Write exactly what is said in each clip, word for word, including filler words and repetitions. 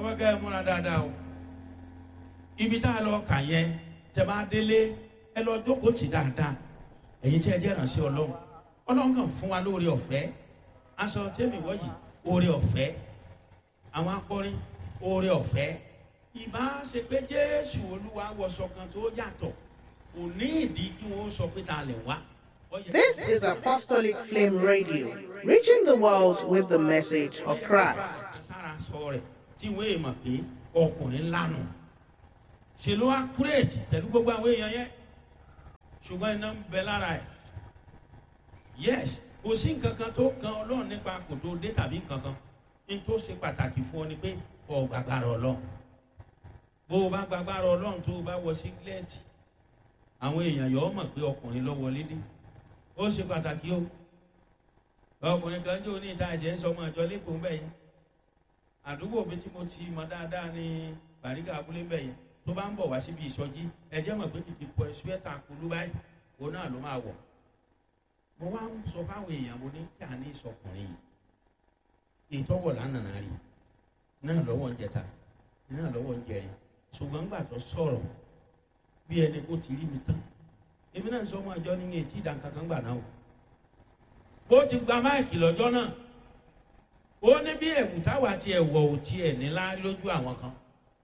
mo fẹ́ kẹ́ ẹ múra dáadáa o. Ibi tá a lọ kà yẹn tẹ́ bá délé ẹ lọ jókòó tì dáadáa. Ẹ̀yin tí ẹ jẹ́ ìránṣẹ́ Ọlọ́run. Ọlọ́run kàn fún wa lóore ọ̀fẹ́. Aṣọ tẹ́mi wọ́yì oore ọ̀fẹ́. Àwọn akọrin oore ọ̀fẹ́. Ìbá ṣe pé Jésù Olúwa wọṣọ kan tó yàtọ̀. Kò ní ìdí kí wọ́n sọ pé ta lẹ̀ wá. This is Apostolic Flame Radio, reaching the world with the message of Christ. Sára sọ rẹ̀ tí wọ́n èèmọ̀ pé ọkùnrin lánàá. Ṣé ló wá kúrèjì pẹ̀lú gbogbo àwọn èèyàn yẹn? Ṣùgbọ́n iná ń bẹ lára ẹ̀. Yes, kò sí nǹkan kan tó kan Ọlọ́run nípa kò tó dé tàbí nǹkan kan. Ní tó ṣe pàtàkì fún ọ ni pé ọ gbàgbára Ọlọ́run. Bó o bá gbàgbára Ọlọ́run tó o bá wọ sígílẹ́ẹ̀tì, àwọn èèyàn yọ̀ ọ́ mọ̀ pé ọkùnrin ló wọlé dé. Ó ṣe pàtàkì o. Ọkùnrin kan jẹ́ oní ìta ẹ̀jẹ̀ ń sọ ọmọ ìjọ lẹ́kọ̀ọ́ mbẹ́ yẹn. Àdúgbò mi tí mo ti mọ dáadáa ní Bàrígà abúlé mbẹ́ yẹn. Tó bá ń bọ̀ wá síbi ìsọjí, ẹ̀jẹ̀ mọ̀ pé kìkì pọ̀ ṣúẹ́tà kulú báyìí. Òun náà ló máa wọ̀. Mo wá ń sọ fáwọn èèyàn mo ní kí a ní ìsọkùnrin yìí. Ìtọ́wọ̀ lánàá rí. Náà lọ́wọ́ ń jẹta. Náà lọ́wọ́ ń jẹrin. Ṣùgbọ́n gbà tó sọ̀rọ̀ bí ẹni kó ti rí mi tán. Èmi náà sọ ọmọ àjọ ní etí ìdánkankan gbà náà o. Bó ti gba máìkì lọ́jọ́ náà, ó ní bí ẹ̀wù táwa ti ẹ̀wọ̀ ò tiẹ̀ nílá lójú àwọn kan.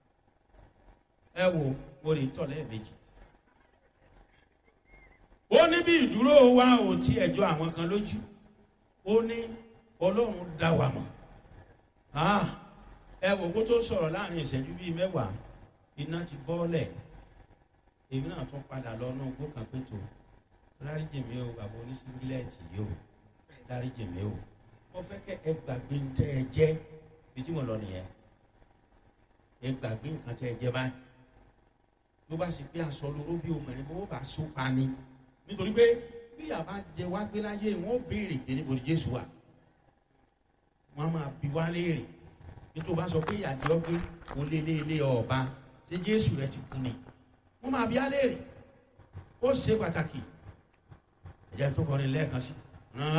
Ẹ wo mo lè tọ̀ lẹ́ẹ̀mejì. Ó ní bí ìdúró wa ò tiẹ̀ jọ àwọn kan lójú. Ó ní Ọlọ́run dá wa mọ̀. Ẹ wo kó tó sọ̀rọ̀ láàrin ìṣẹ́jú bíi mẹ́wàá, iná ti bọ́ọ̀lẹ̀. Èmi náà tún padà lọ náà gbó kan pé tó dáríjì mi o bàbá oníṣíngílẹ̀tì yìí o dáríjì mi o. Mo fẹ́ kẹ́ ẹ gbàgbé ń tẹ́ ẹ jẹ́ bí tí mo lọ nìyẹn. Ẹ gbàgbé nǹkan tẹ́ ẹ jẹ́ báyìí. Ló bá ṣe pé aṣọ lóró bí obìnrin bó bá so pa ni. Nítorí pé bí àbá jẹ wá gbé láyé wọn ó béèrè pé níbo ni Jésù wà. Wọ́n á máa bi wá léèrè. Bí tó bá sọ pé ìyàjọ́ pé kò lé lé lé ọba ṣé Jésù rẹ ti kú ni. Wọ́n máa bi á léèrè. Ó ṣe pàtàkì. Ẹ̀jẹ̀ tó kọrin lẹ́ẹ̀kan sí.